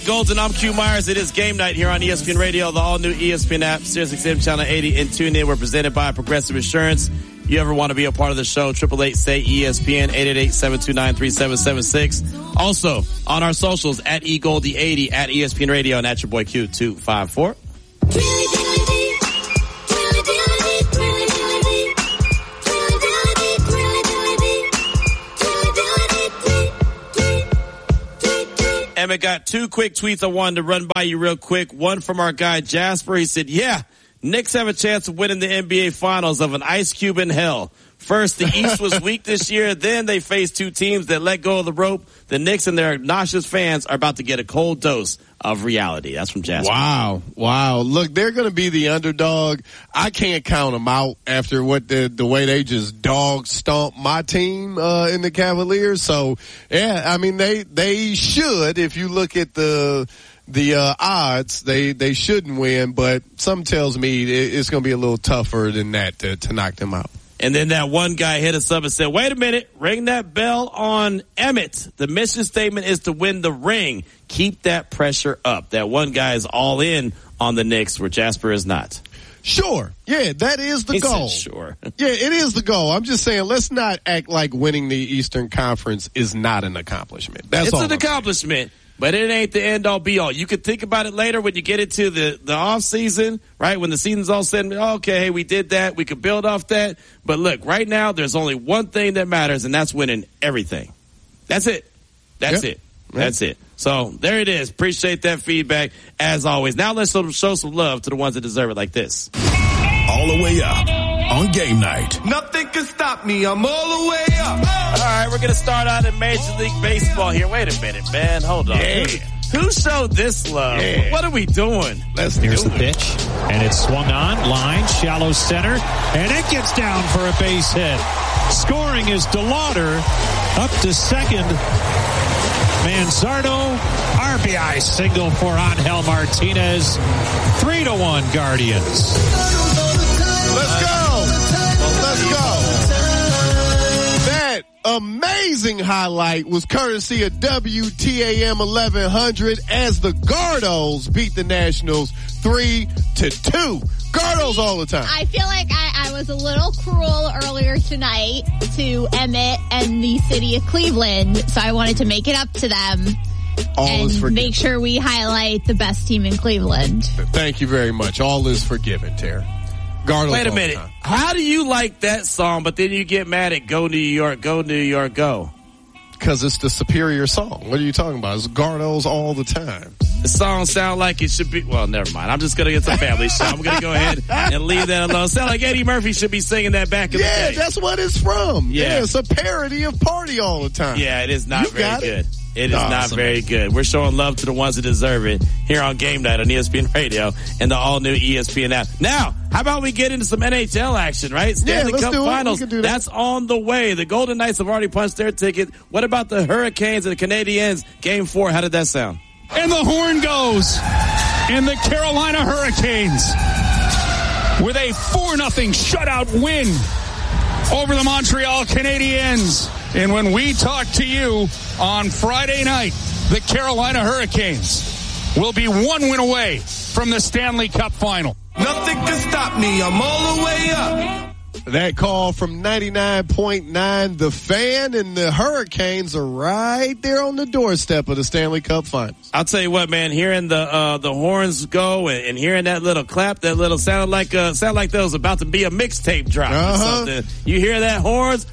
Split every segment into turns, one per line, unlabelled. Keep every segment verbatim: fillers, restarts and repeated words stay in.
Golden, I'm Q Myers. It is game night here on E S P N Radio, the all-new E S P N app, Sirius X M Channel eighty, and tune in. We're presented by Progressive Insurance. You ever want to be a part of the show, eight eight eight, S A Y, E S P N, eight eight eight, seven two nine, three seven seven six. Also, on our socials, at E Goldie eighty, at E S P N Radio, and at your boy Q two five four. Emmett got two quick tweets I wanted to run by you real quick. One from our guy Jasper. He said, yeah, Knicks have a chance of winning the N B A Finals of an ice cube in hell. First, the East was weak this year. Then they faced two teams that let go of the rope. The Knicks and their obnoxious fans are about to get a cold dose of reality. That's from Jasper.
Wow. Wow. Look, they're going to be the underdog. I can't count them out after what the, the way they just dog stomped my team, uh, in the Cavaliers. So, yeah, I mean, they, they should, if you look at the, the, uh, odds, they, they shouldn't win, but something tells me it's going to be a little tougher than that to, to knock them out.
And then that one guy hit us up and said, wait a minute, ring that bell on Emmett. The mission statement is to win the ring. Keep that pressure up. That one guy is all in on the Knicks where Jasper is not.
Sure. Yeah, that is the
he
goal.
Said sure.
Yeah, it is the goal. I'm just saying, let's not act like winning the Eastern Conference is not an accomplishment. That's
it's
all
an
I'm
accomplishment. Saying. But it ain't the end all be all. You could think about it later when you get into the, the off season, right? When the season's all said and okay, hey, we did that. We could build off that. But look, right now, there's only one thing that matters, and that's winning everything. That's it. That's yep. it. That's yep. it. So there it is. Appreciate that feedback as always. Now let's show some love to the ones that deserve it like this.
All the way up on game night.
Nothing can stop me. I'm all the way up.
All right, we're going to start out in Major League Baseball here. Wait a minute, man. Hold on.
Yeah.
Who showed this love?
Yeah.
What are we doing?
Let's
Here's
do
the
it.
pitch, and it's swung on, line, shallow center, and it gets down for a base hit. Scoring is DeLauder up to second. Manzardo, R B I single for Angel Martinez. Three to one Guardians.
Let's go. Let's go. That amazing highlight was courtesy of W T A M eleven hundred as the Gardos beat the Nationals three to two. Gardos all the time.
I feel like I, I was a little cruel earlier tonight to Emmett and the city of Cleveland, so I wanted to make it up to them.
All
and
is forgiven.
Make sure we highlight the best team in Cleveland.
Thank you very much. All is forgiven, Tara. Gardos
Wait a
all
minute.
the time.
How do you like that song, but then you get mad at Go New York, Go New York, Go?
Because it's the superior song. What are you talking about? It's Gardos all the time.
The song sound like it should be, well, never mind. I'm just going to get some family show. I'm going to go ahead and leave that alone. Sound like Eddie Murphy should be singing that back in
Yeah,
the day.
that's what it's from.
Yeah.
Yeah, it's a parody of Party all the time.
Yeah, it is not
You
very
got
good.
it.
It is
Awesome.
not very good. We're showing love to the ones that deserve it here on Game Night on E S P N Radio and the all-new E S P N app. Now, how about we get into some N H L action, right? Stanley
yeah, let's
Cup
do it.
Finals.
We can do that.
That's on the way. The Golden Knights have already punched their ticket. What about the Hurricanes and the Canadiens? Game four, how did that sound?
And the horn goes. And the Carolina Hurricanes with a four nothing shutout win over the Montreal Canadiens. And when we talk to you on Friday night, the Carolina Hurricanes will be one win away from the Stanley Cup Final.
Nothing can stop me. I'm all the way up.
That call from ninety-nine point nine The Fan, and the Hurricanes are right there on the doorstep of the Stanley Cup Finals.
I'll tell you what, man, hearing the uh the horns go and, and hearing that little clap, that little sound like uh sound like there was about to be a mixtape drop
Uh-huh.
or something. You hear that horns?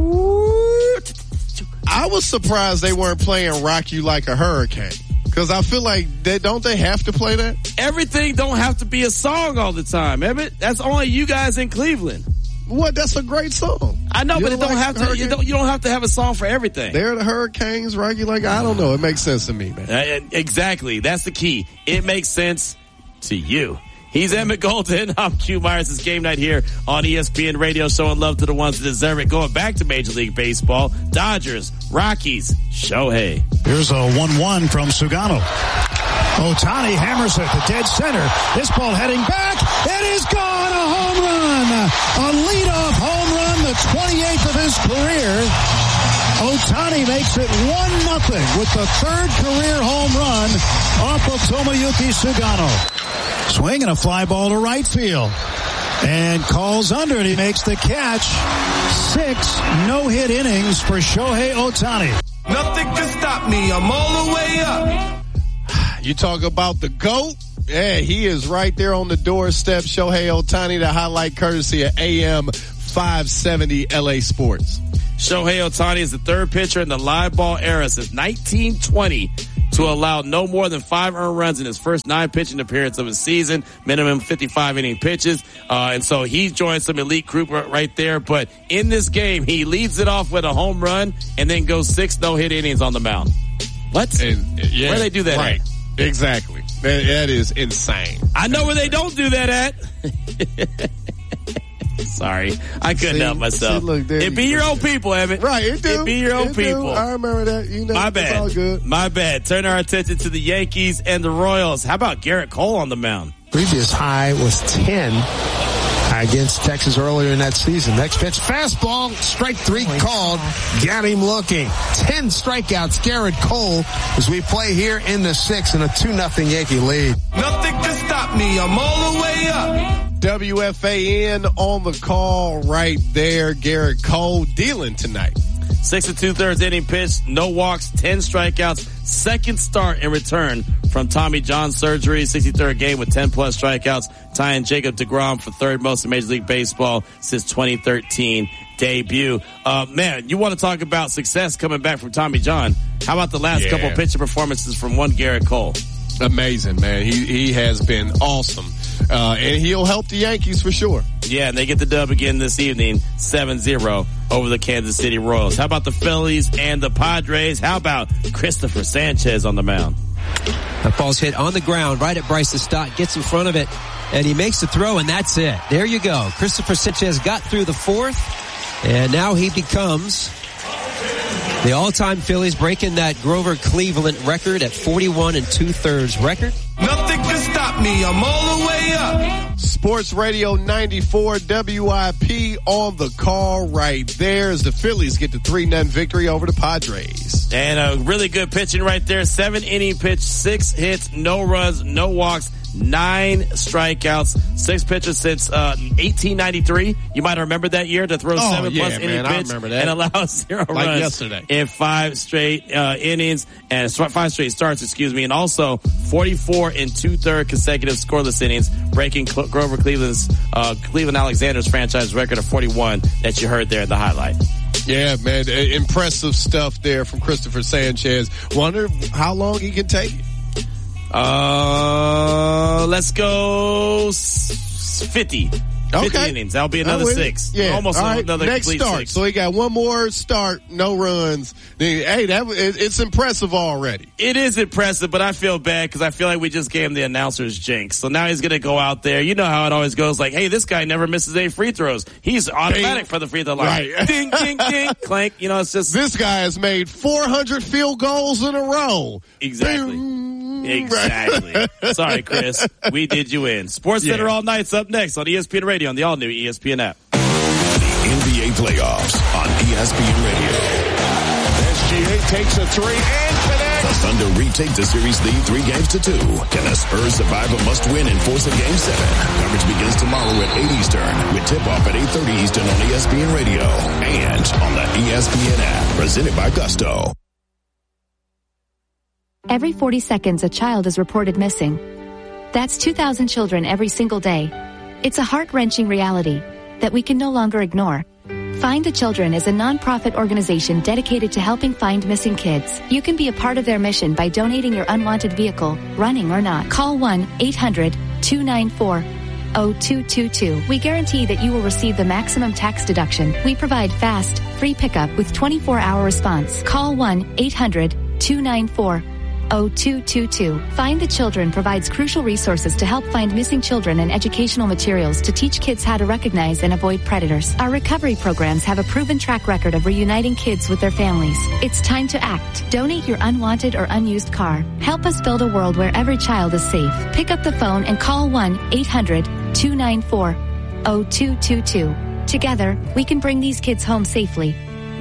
I was surprised they weren't playing Rock You Like a Hurricane. Because I feel like, they, don't they have to play that?
Everything don't have to be a song all the time, Emmett. That's only you guys in Cleveland.
What? That's a great song.
I know,
You
but it don't
like
have to.
Hurricane?
You don't. You don't have to have a song for everything.
They're the Hurricanes, Rock You Like, I don't know. It makes sense to me, man.
Uh, exactly. That's the key. It makes sense to you. He's Emmett Golden. I'm Q Myers. It's Game Night here on E S P N Radio, showing love to the ones that deserve it. Going back to Major League Baseball, Dodgers, Rockies, Shohei.
Here's a one one from Sugano. Ohtani hammers it to dead center. This ball heading back. It is gone. A home run. A leadoff home run, the twenty-eighth of his career. Ohtani makes it one nothing with the third career home run off of Tomoyuki Sugano. Swing and a fly ball to right field. And calls under it. He makes the catch. Six no-hit innings for Shohei Ohtani.
Nothing can stop me. I'm all the way up.
You talk about the GOAT. Yeah, he is right there on the doorstep. Shohei Ohtani, the highlight courtesy of A M five seventy L A Sports.
Shohei Ohtani is the third pitcher in the live ball era since nineteen twenty to allow no more than five earned runs in his first nine pitching appearance of his season, minimum fifty-five inning pitches. Uh, and so he joined some elite group right there. But in this game, he leads it off with a home run and then goes six no-hit innings on the mound. What?
And, yeah,
where do they do that
right.
at?
Exactly. That, that is insane.
I know where they don't do that at. Sorry, I couldn't
see,
help myself.
See, look,
it be your own people, Evan.
Right, it do.
It be your own
it
people.
Do. I remember that. You know,
My
it's
bad.
all good.
My bad. Turn our attention to the Yankees and the Royals. How about Garrett Cole on the mound?
Previous high was ten against Texas earlier in that season. Next pitch, fastball, strike three called. Got him looking. Ten strikeouts, Garrett Cole, as we play here in the sixth in a two nothing Yankee lead.
Nothing can stop me. I'm all the way up.
W F A N on the call right there. Garrett Cole dealing tonight.
Six and two thirds inning pitch, no walks, ten strikeouts. Second start in return from Tommy John surgery. sixty-third game with ten plus strikeouts, tying Jacob deGrom for third most in Major League Baseball since twenty thirteen debut. Uh, man, you want to talk about success coming back from Tommy John? How about the last
yeah.
couple of pitcher performances from one Garrett Cole?
Amazing, man. He he has been awesome. Uh, and he'll help the Yankees for sure.
Yeah, and they get the dub again this evening, seven zero over the Kansas City Royals. How about the Phillies and the Padres? How about Christopher Sanchez on the mound?
That ball's hit on the ground right at Bryson Stott, gets in front of it, and he makes the throw, and that's it. There you go. Christopher Sanchez got through the fourth, and now he becomes the all-time Phillies, breaking that Grover Cleveland record at forty-one and two-thirds record.
Nothing can stop me. I'm all the way up.
Sports Radio ninety-four W I P on the call right there as the Phillies get the three nothing victory over the Padres.
And a really good pitching right there. Seven inning pitch, six hits, no runs, no walks, nine strikeouts, six pitches since uh eighteen ninety-three. You might remember that year to throw
oh,
seven
yeah,
plus
man,
inning
I
pitch
remember that.
and allow zero
like
runs
yesterday.
in five straight uh innings and five straight starts, excuse me, and also forty-four and two-third consecutive scoreless innings, breaking Cl- Grover Cleveland's uh Cleveland Alexander's franchise record of forty-one that you heard there in the highlight.
Yeah, man, impressive stuff there from Christopher Sanchez. Wonder how long he can take it.
Uh, let's go fifty. fifty
okay.
innings. That'll be another six.
Yeah.
Almost
All right.
another
Next
complete
start.
six.
So he got one more start, no runs. Hey, that it's impressive already.
It is impressive, but I feel bad because I feel like we just gave him the announcer's jinx. So now he's going to go out there. You know how it always goes. Like, hey, this guy never misses any free throws. He's automatic
Ding.
for the free throw line.
Right.
Ding, ding, ding, clank. You know, it's just
this guy has made four hundred field goals in a row.
Exactly.
Bing.
Exactly. Sorry, Chris. We did you in. Sports Center
yeah.
all night's up next on E S P N Radio on the all-new E S P N app.
The N B A playoffs on E S P N Radio.
S G A takes a three and connects.
The Thunder retake the series lead three games to two. Can the Spurs survive a must-win and force a game seven? Coverage begins tomorrow at eight Eastern with tip-off at eight thirty Eastern on E S P N Radio and on the E S P N app. Presented by Gusto.
Every forty seconds, a child is reported missing. That's two thousand children every single day. It's a heart-wrenching reality that we can no longer ignore. Find the Children is a non-profit organization dedicated to helping find missing kids. You can be a part of their mission by donating your unwanted vehicle, running or not. Call one eight hundred two nine four oh two two two. We guarantee that you will receive the maximum tax deduction. We provide fast, free pickup with twenty-four hour response. Call one eight hundred two nine four oh two two two. Find the Children provides crucial resources to help find missing children and educational materials to teach kids how to recognize and avoid predators. Our recovery programs have a proven track record of reuniting kids with their families. It's time to act. Donate your unwanted or unused car. Help us build a world where every child is safe. Pick up the phone and call one eight hundred two nine four oh two two two. Together, we can bring these kids home safely.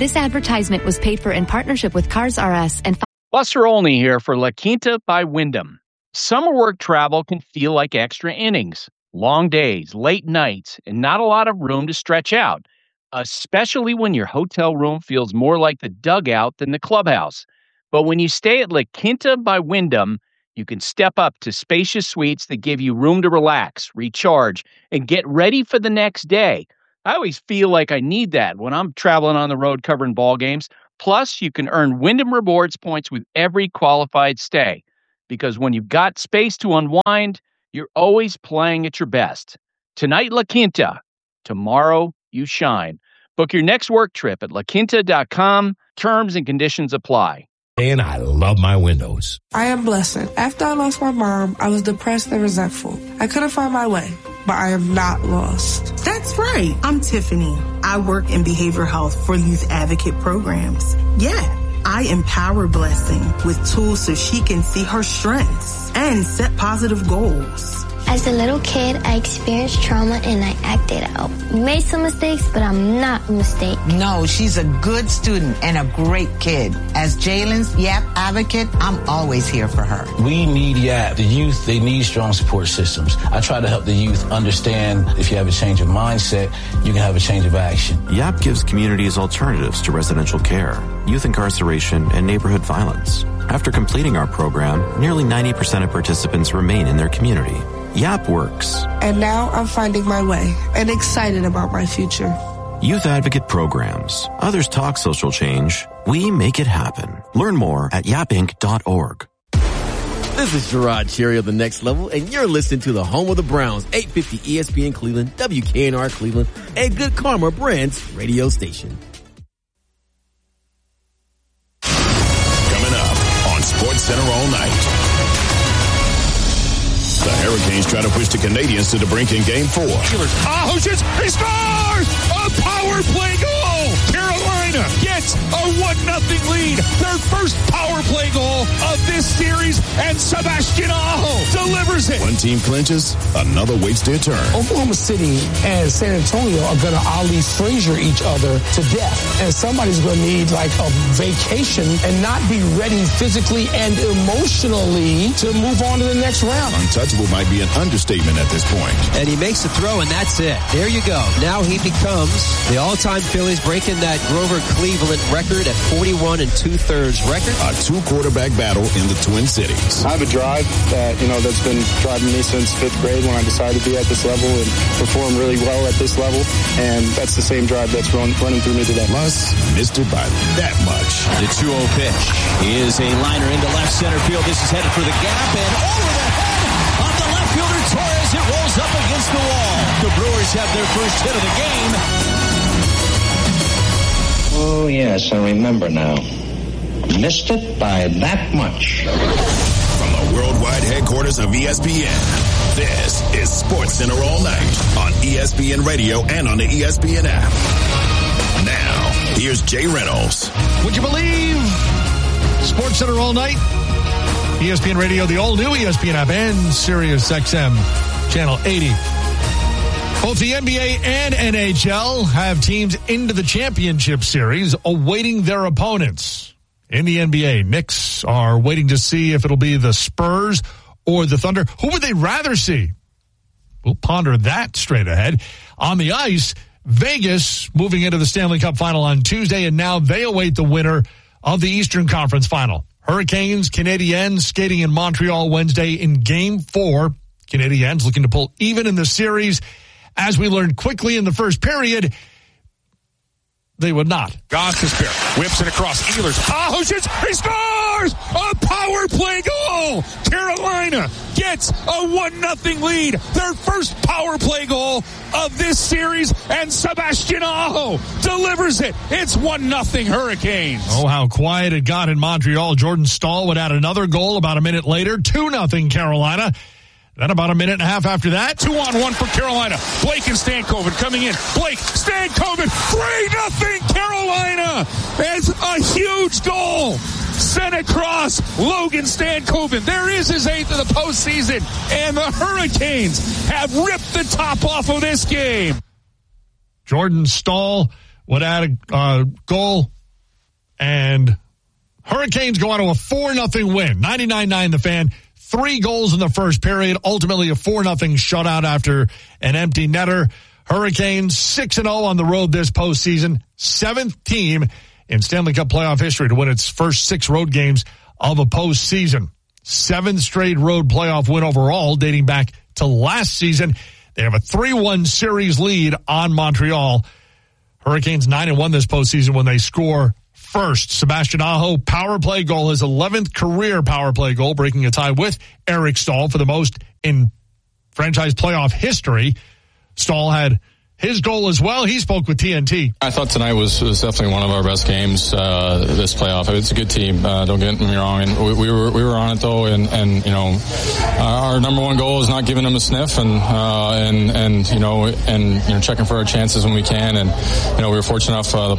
This advertisement was paid for in partnership with Cars R Us and
Buster Olney here for La Quinta by Wyndham. Summer work travel can feel like extra innings. Long days, late nights, and not a lot of room to stretch out, especially when your hotel room feels more like the dugout than the clubhouse. But when you stay at La Quinta by Wyndham, you can step up to spacious suites that give you room to relax, recharge, and get ready for the next day. I always feel like I need that when I'm traveling on the road covering ball games. Plus, you can earn Wyndham Rewards points with every qualified stay. Because when you've got space to unwind, you're always playing at your best. Tonight, La Quinta. Tomorrow, you shine. Book your next work trip at la quinta dot com. Terms and conditions apply.
And I love my windows.
I am blessed. After I lost my mom, I was depressed and resentful. I couldn't find my way, but I am not lost.
That's right. I'm Tiffany. I work in behavioral health for youth advocate programs. Yeah. I empower Blessing with tools so she can see her strengths and set positive goals.
As a little kid, I experienced trauma and I acted out. Made some mistakes, but I'm not a mistake.
No, she's a good student and a great kid. As Jalen's Y A P advocate, I'm always here for her.
We need Y A P. The youth, they need strong support systems. I try to help the youth understand if you have a change of mindset, you can have a change of action.
Y A P gives communities alternatives to residential care, youth incarceration, and neighborhood violence. After completing our program, nearly ninety percent of participants remain in their community. Y A P works.
And now I'm finding my way and excited about my future.
Youth Advocate Programs. Others talk social change. We make it happen. Learn more at yap inc dot org.
This is Gerard Cherry of The Next Level, and you're listening to the home of the Browns, eight fifty E S P N Cleveland, W K N R Cleveland, and Good Karma Brands radio station.
Coming up on SportsCenter all night. The Hurricanes try to push the Canadians to the brink in Game Four.
Ah, shoots! He scores! A power play goal! Carolina gets a one nothing lead. Their first power play goal of this series, and Sebastian Aho delivers it.
One team clinches, another waits their turn.
Oklahoma City and San Antonio are going to Ali Frazier each other to death. And somebody's going to need like a vacation and not be ready physically and emotionally to move on to the next round.
Untouchable might be an understatement at this point.
And he makes the throw, and that's it. There you go. Now he becomes the all-time Phillies, breaking that Grover Cleveland record at forty-one and two-thirds record.
A two-quarterback battle in the Twin Cities.
I have a drive that, you know, that's been driving me since fifth grade when I decided to be at this level and perform really well at this level. And that's the same drive that's run, running through me today.
Plus, missed it by that much.
The two oh pitch is a liner into left center field. This is headed for the gap and over the head of the left fielder Torres. It rolls up against the wall. The Brewers have their first hit of the game.
Oh, yes, I remember now. Missed it by that much.
From the worldwide headquarters of E S P N, this is SportsCenter all night on E S P N Radio and on the E S P N app. Now, here's Jay Reynolds.
Would you believe SportsCenter all night? E S P N Radio, the all-new E S P N app, and Sirius X M, channel eighty. Both the N B A and N H L have teams into the championship series awaiting their opponents. In the N B A, Knicks are waiting to see if it'll be the Spurs or the Thunder. Who would they rather see? We'll ponder that straight ahead. On the ice, Vegas moving into the Stanley Cup final on Tuesday, and now they await the winner of the Eastern Conference final. Hurricanes, Canadiens skating in Montreal Wednesday in Game four. Canadiens looking to pull even in the series. As we learned quickly in the first period, they would not.
Gostisbehere whips it across. Ehlers. Oh, shoots. He scores! A power play goal! Carolina gets a one nothing lead. Their first power play goal of this series, and Sebastian Aho delivers it. It's one nothing Hurricanes.
Oh, how quiet it got in Montreal. Jordan Staal would add another goal about a minute later. two nothing Carolina. Then about a minute and a half after that,
two on one for Carolina. Blake and Stankoven coming in. Blake, Stankoven, three nothing Carolina. It's a huge goal. Sent across Logan Stankoven. There is his eighth of the postseason. And the Hurricanes have ripped the top off of this game.
Jordan Staal would add a uh, goal, and Hurricanes go on to a four nothing win. ninety-nine nine The Fan. Three goals in the first period. Ultimately a four nothing shutout after an empty netter. Hurricanes six and oh on the road this postseason. Seventh team in Stanley Cup playoff history to win its first six road games of a postseason. Seventh straight road playoff win overall, dating back to last season. They have a three one series lead on Montreal. Hurricanes nine and one this postseason when they score first. Sebastian Aho, power play goal, his eleventh career power play goal, breaking a tie with Eric Staal for the most in franchise playoff history. Staal had his goal as well. He spoke with T N T.
I thought tonight was, was definitely one of our best games uh, this playoff. It's a good team. Uh, don't get me wrong. And we, we were we were on it though. And, and you know, our number one goal is not giving them a sniff, and uh, and and you know and you know checking for our chances when we can. And you know we were fortunate enough. Uh, the